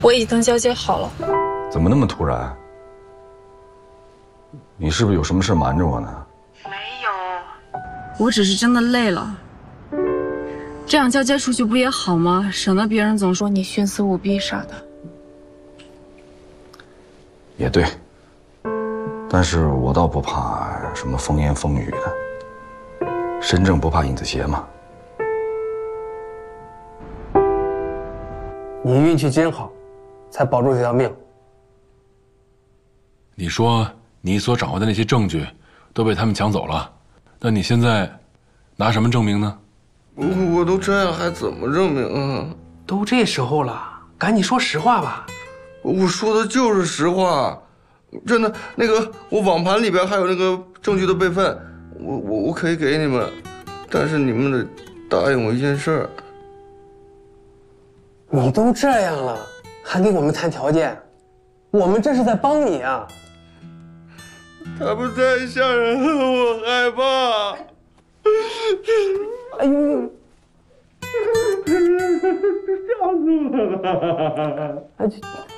我已经交接好了。 怎么那么突然？你是不是有什么事瞒着我呢？ 没有，我只是真的累了。这样交接出去不也好吗？省得别人总说你徇私舞弊啥的。 也对，但是我倒不怕什么风言风语的。身正不怕影子斜嘛。 你运气真好，才保住这条命。 你说你所掌握的那些证据都被他们抢走了，那你现在拿什么证明呢？ 我都这样，还怎么证明啊？ 都这时候了，赶紧说实话吧。 我说的就是实话，真的。那个，我网盘里边还有那个证据的备份，我可以给你们，但是你们得答应我一件事儿。 你都这样了，还给我们谈条件？我们这是在帮你啊！ 他们太吓人了，我害怕。 哎呦， 吓死我了！